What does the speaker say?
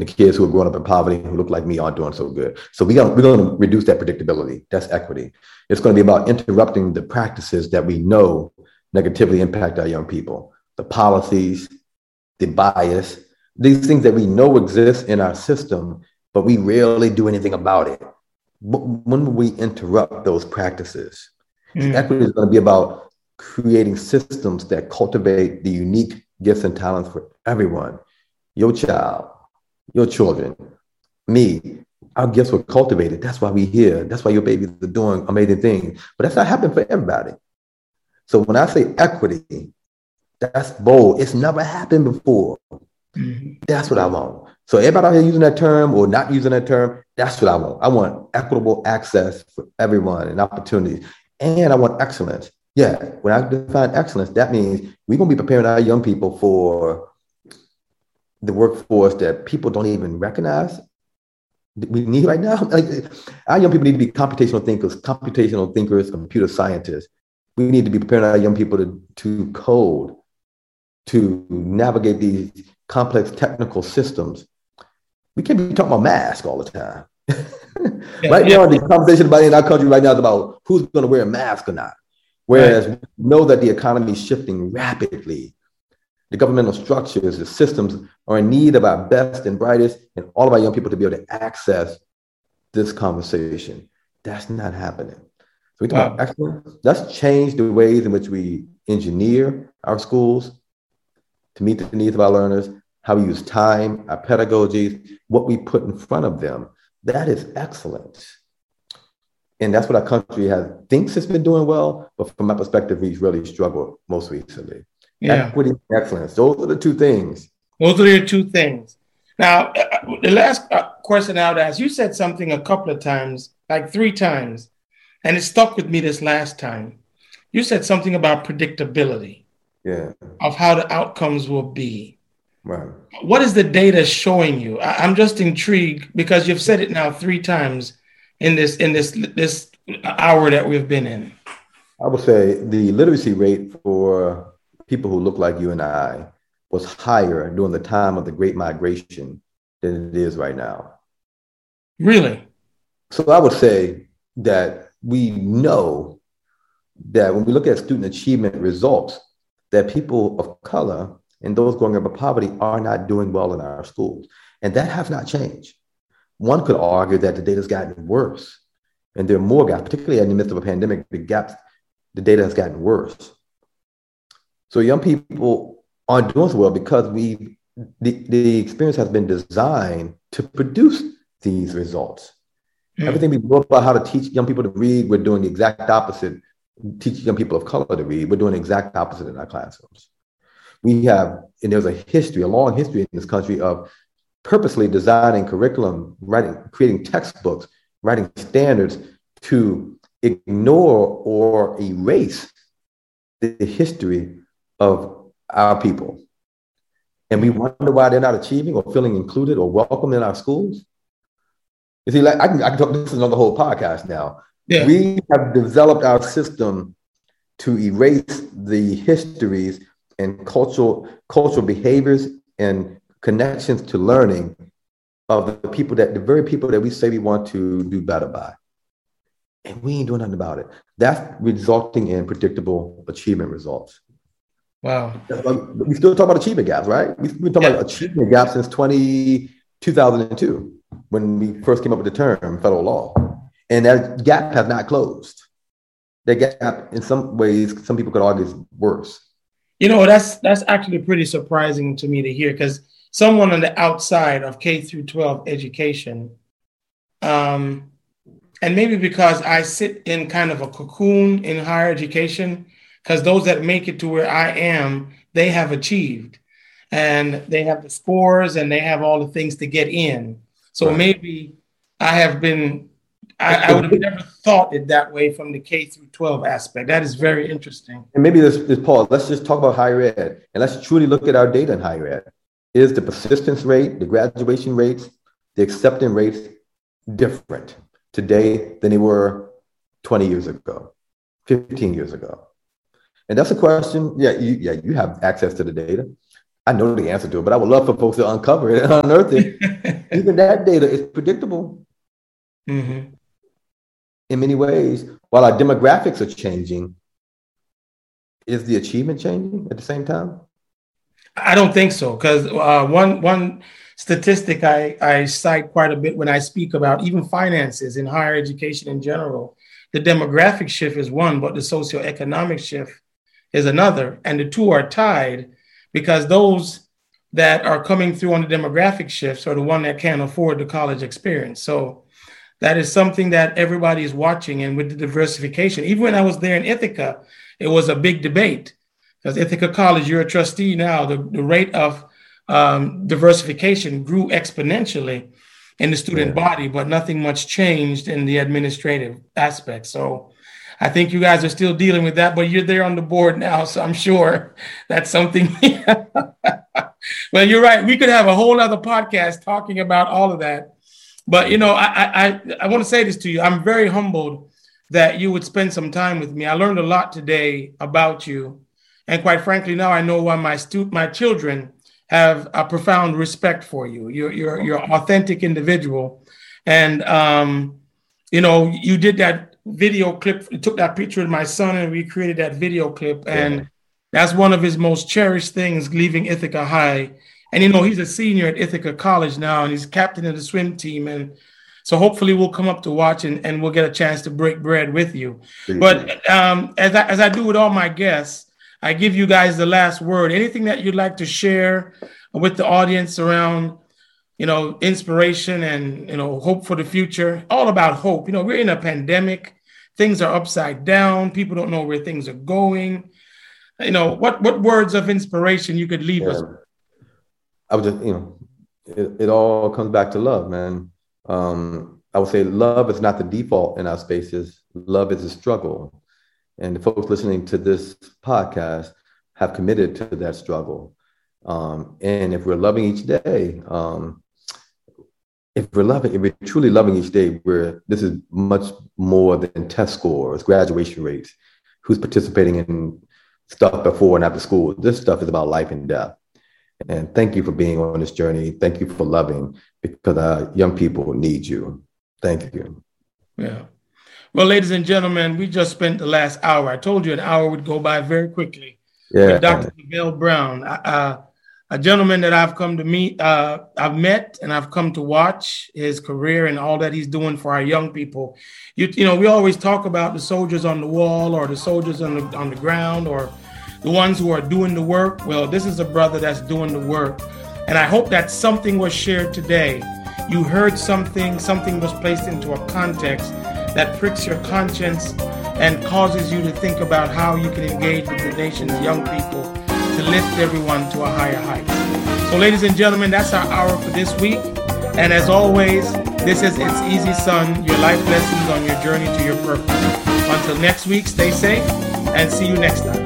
the kids who are growing up in poverty who look like me aren't doing so good. So we're going to reduce that predictability. That's equity. It's going to be about interrupting the practices that we know negatively impact our young people, the policies, the bias, these things that we know exist in our system, but we rarely do anything about it. When will we interrupt those practices? Equity is going to be about creating systems that cultivate the unique gifts and talents for everyone. Your child, your children, me, our gifts were cultivated. That's why we're here. That's why your babies are doing amazing things. But that's not happening for everybody. So when I say equity, that's bold. It's never happened before. That's what I want. So everybody out here using that term or not using that term, that's what I want. I want equitable access for everyone and opportunities. And I want excellence. Yeah, when I define excellence, that means we're going to be preparing our young people for the workforce that people don't even recognize we need right now. Like, our young people need to be computational thinkers, computer scientists. We need to be preparing our young people to code, to navigate these complex technical systems. We can't be talking about masks all the time. Right now, the conversation about in our country right now is about who's going to wear a mask or not. Whereas we know that the economy is shifting rapidly. The governmental structures, the systems are in need of our best and brightest and all of our young people to be able to access this conversation. That's not happening. So we talk about excellence. Let's change the ways in which we engineer our schools to meet the needs of our learners, how we use time, our pedagogies, what we put in front of them. That is excellence. And that's what our country thinks it's been doing well, but from my perspective, we've really struggled most recently. Yeah. Equity and excellence. Those are the two things. Those are the two things. Now, the last question I would ask, you said something a couple of times, like 3 times, and it stuck with me this last time. You said something about predictability of how the outcomes will be. Right. What is the data showing you? I'm just intrigued because you've said it now 3 times in this hour that we've been in. I would say the literacy rate for people who look like you and I was higher during the time of the Great Migration than it is right now. Really? So I would say that we know that when we look at student achievement results, that people of color and those growing up in poverty are not doing well in our schools. And that has not changed. One could argue that the data's gotten worse. And there are more gaps, particularly in the midst of a pandemic, the data has gotten worse. So young people aren't doing so well because the experience has been designed to produce these results. Everything we wrote about how to teach young people to read, we're doing the exact opposite. Teach young people of color to read, we're doing the exact opposite in our classrooms. There's a long history in this country of purposely designing curriculum, creating textbooks, writing standards to ignore or erase the history of our people. And we wonder why they're not achieving or feeling included or welcome in our schools. You see, like I can talk this on the whole podcast now. Yeah. We have developed our system to erase the histories and cultural behaviors and connections to learning of the very people that we say we want to do better by. And we ain't doing nothing about it. That's resulting in predictable achievement results. Wow. We still talk about achievement gaps, right? We've been talking about achievement gaps since 2002, when we first came up with the term federal law. And that gap has not closed. That gap, in some ways, some people could argue is worse. You know, that's actually pretty surprising to me to hear, because someone on the outside of K through 12 education, and maybe because I sit in kind of a cocoon in higher education, because those that make it to where I am, they have achieved and they have the scores and they have all the things to get in. So maybe I would have never thought it that way from the K through 12 aspect. That is very interesting. And maybe this Paul, let's just talk about higher ed and let's truly look at our data in higher ed. Is the persistence rate, the graduation rates, the acceptance rates different today than they were 20 years ago, 15 years ago? And that's a question. You have access to the data. I know the answer to it, but I would love for folks to uncover it and unearth it. Even that data is predictable in many ways. While our demographics are changing, is the achievement changing at the same time? I don't think so, because one statistic I cite quite a bit when I speak about even finances in higher education in general, the demographic shift is one, but the socioeconomic shift is another. And the two are tied, because those that are coming through on the demographic shifts are the one that can't afford the college experience. So that is something that everybody is watching. And with the diversification, even when I was there in Ithaca, it was a big debate, because Ithaca College, you're a trustee now, the rate of diversification grew exponentially in the student body, but nothing much changed in the administrative aspect. So I think you guys are still dealing with that, but you're there on the board now, so I'm sure that's something. Well, you're right. We could have a whole other podcast talking about all of that. But, you know, I want to say this to you. I'm very humbled that you would spend some time with me. I learned a lot today about you. And quite frankly, now I know why my children have a profound respect for you. You're an authentic individual. And, you know, you did that video clip, took that picture of my son and we created that video clip. And that's one of his most cherished things, leaving Ithaca High. And, you know, he's a senior at Ithaca College now, and he's captain of the swim team. And so hopefully we'll come up to watch and we'll get a chance to break bread with you. But as I do with all my guests, I give you guys the last word. Anything that you'd like to share with the audience around, you know, inspiration and, you know, hope for the future, all about hope. You know, we're in a pandemic. Things are upside down. People don't know where things are going. You know, what words of inspiration you could leave us? I would just, you know, it all comes back to love, man. I would say love is not the default in our spaces. Love is a struggle. And the folks listening to this podcast have committed to that struggle. And if we're loving each day, if we're truly loving each day, this is much more than test scores, graduation rates, who's participating in stuff before and after school. This stuff is about life and death. And thank you for being on this journey. Thank you for loving, because our young people need you. Thank you. Yeah. Well, ladies and gentlemen, we just spent the last hour. I told you an hour would go by very quickly. With Dr. Lavelle Brown, a gentleman that I've come to meet, I've met and I've come to watch his career and all that he's doing for our young people. You know, we always talk about the soldiers on the wall or the soldiers on the ground or the ones who are doing the work. Well, this is a brother that's doing the work. And I hope that something was shared today. You heard something was placed into a context that pricks your conscience and causes you to think about how you can engage with the nation's young people to lift everyone to a higher height. So, ladies and gentlemen, that's our hour for this week. And as always, this is It's Easy, Son, your life lessons on your journey to your purpose. Until next week, stay safe and see you next time.